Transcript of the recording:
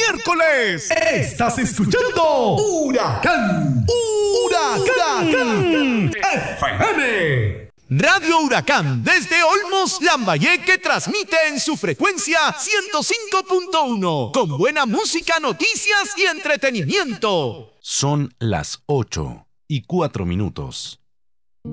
miércoles. Estás escuchando Huracán FM. Radio Huracán desde Olmos, Lambayeque, transmite en su frecuencia 105.1 con buena música, noticias y entretenimiento. Son las 8:04.